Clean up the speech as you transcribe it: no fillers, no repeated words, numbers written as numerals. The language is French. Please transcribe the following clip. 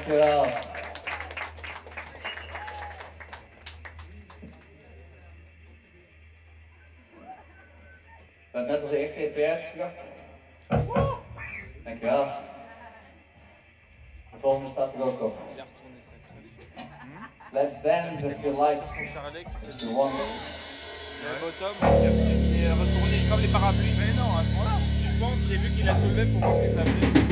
Dankjewel. Dat net als de eerste EP's gedacht. Dankjewel. De volgende staat er ook op. Let's dance if you like. If you want. Bottom, qui est retourné comme les parapluies. Mais non, à ce moment-là, je pense, j'ai vu qu'il a soulevé pour voir ce que ça faisait.